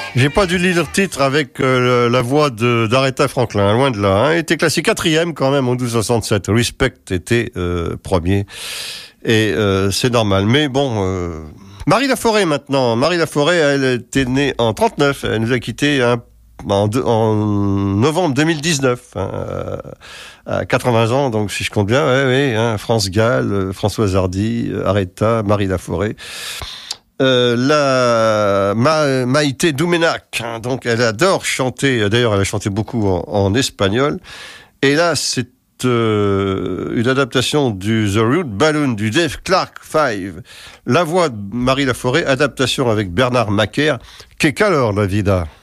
J'ai pas dû lire le titre avec la voix d'Aretha Franklin, loin de là. Hein. Il était classé 4e quand même en 1267. Respect était premier. Et c'est normal. Mais bon, Marie Laforêt maintenant. Marie Laforêt, elle était née en 39. Elle nous a quittés en novembre 2019, hein, à 80 ans, donc si je compte bien, ouais, hein, France Gall, Françoise Hardy, Aretha, Marie Laforêt. Maïté Douménac, hein, donc elle adore chanter, d'ailleurs elle a chanté beaucoup en espagnol, et là c'est une adaptation du The Rude Balloon, du Dave Clark 5, la voix de Marie Laforêt, adaptation avec Bernard Macaire. Que calor la vida.